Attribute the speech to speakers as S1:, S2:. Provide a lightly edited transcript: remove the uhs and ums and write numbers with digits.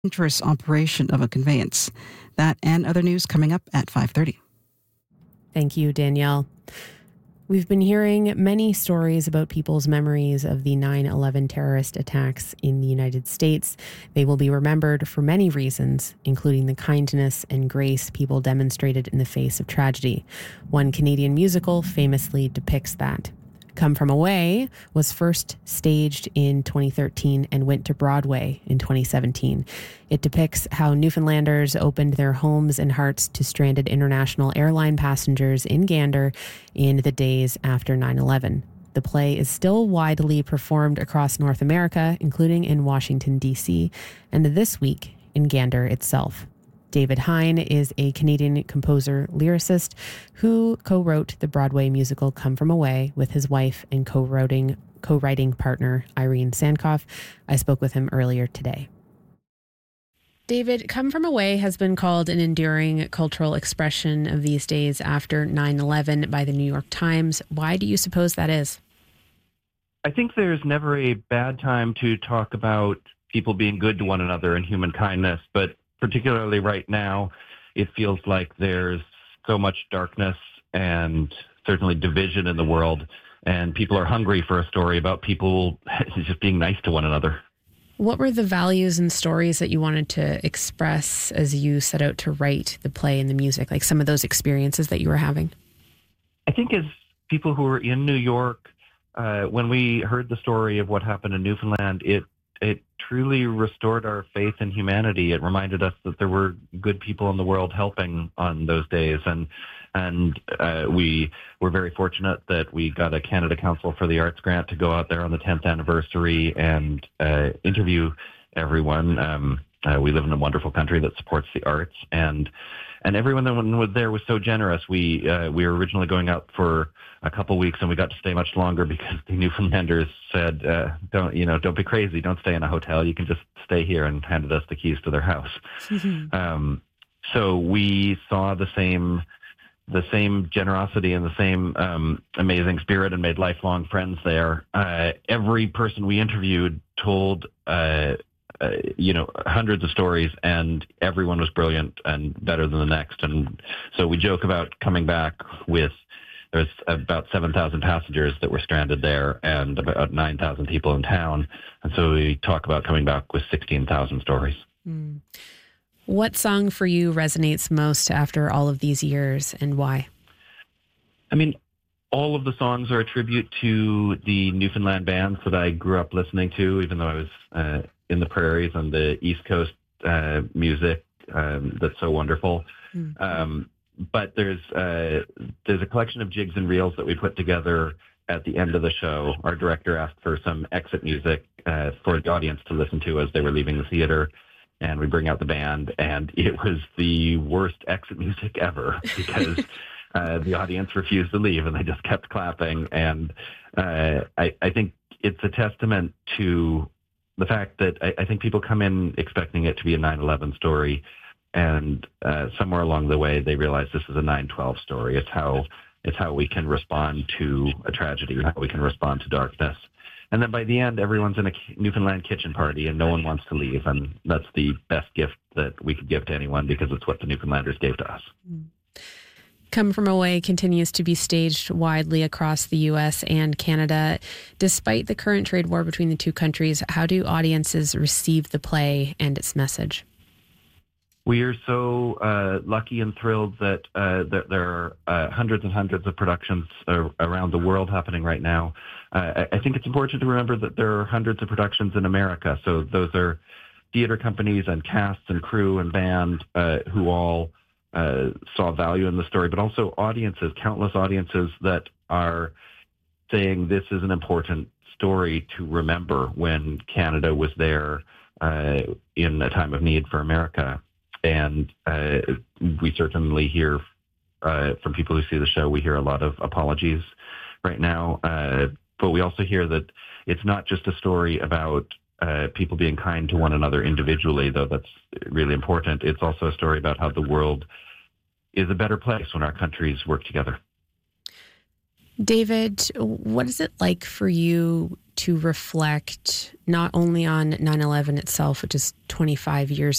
S1: dangerous operation of a conveyance. That and other news coming up at 5:30.
S2: Thank you, Danielle. We've been hearing many stories about people's memories of the 9/11 terrorist attacks in the United States. They will be remembered for many reasons, including the kindness and grace people demonstrated in the face of tragedy. One Canadian musical famously depicts that. Come From Away was first staged in 2013 and went to Broadway in 2017. It depicts how Newfoundlanders opened their homes and hearts to stranded international airline passengers in Gander in the days after 9/11. The play is still widely performed across North America, including in Washington, D.C., and this week in Gander itself. David Hein is a Canadian composer lyricist who co-wrote the Broadway musical Come From Away with his wife and co-writing partner Irene Sankoff. I spoke with him earlier today. David, Come From Away has been called an enduring cultural expression of these days after 9/11 by the New York Times. Why do you suppose that is?
S3: I think there's never a bad time to talk about people being good to one another and human kindness, but particularly right now, it feels like there's so much darkness and certainly division in the world, and people are hungry for a story about people just being nice to one another.
S2: What were the values and stories that you wanted to express as you set out to write the play and the music, like some of those experiences that you were having?
S3: I think as people who were in New York, when we heard the story of what happened in Newfoundland, it truly restored our faith in humanity. It reminded us that there were good people in the world helping on those days. And we were very fortunate that we got a Canada Council for the Arts grant to go out there on the 10th anniversary and interview everyone. We live in a wonderful country that supports the arts, and everyone that was there was so generous. We were originally going out for a couple weeks, and we got to stay much longer because the Newfoundlanders said, "Don't be crazy. Don't stay in a hotel. You can just stay here," and handed us the keys to their house. Mm-hmm. So we saw the same generosity and the same amazing spirit, and made lifelong friends there. Every person we interviewed told hundreds of stories, and everyone was brilliant and better than the next. And so we joke about coming back with, there's about 7,000 passengers that were stranded there and about 9,000 people in town. And so we talk about coming back with 16,000 stories.
S2: Mm. What song for you resonates most after all of these years, and why?
S3: I mean, all of the songs are a tribute to the Newfoundland bands that I grew up listening to, even though I was in the prairies and the East Coast music that's so wonderful. Mm-hmm. But there's a collection of jigs and reels that we put together at the end of the show. Our director asked for some exit music for the audience to listen to as they were leaving the theater, and we bring out the band, and it was the worst exit music ever because the audience refused to leave, and they just kept clapping. And I think it's a testament to the fact that I think people come in expecting it to be a 9/11 story, and somewhere along the way they realize this is a 9/12 story. It's how we can respond to a tragedy, how we can respond to darkness. And then by the end, everyone's in a Newfoundland kitchen party and no one wants to leave. And that's the best gift that we could give to anyone, because it's what the Newfoundlanders gave to us.
S2: Come From Away continues to be staged widely across the U.S. and Canada. Despite the current trade war between the two countries, how do audiences receive the play and its message?
S3: We are so lucky and thrilled that there are hundreds and hundreds of productions around the world happening right now. I think it's important to remember that there are hundreds of productions in America. So those are theater companies and casts and crew and band who all saw value in the story, but also audiences, countless audiences that are saying this is an important story to remember when Canada was there in a time of need for America. And we certainly hear from people who see the show, we hear a lot of apologies right now. But we also hear that it's not just a story about people being kind to one another individually, though that's really important. It's also a story about how the world is a better place when our countries work together.
S2: David, what is it like for you to reflect not only on 9/11 itself, which is 25 years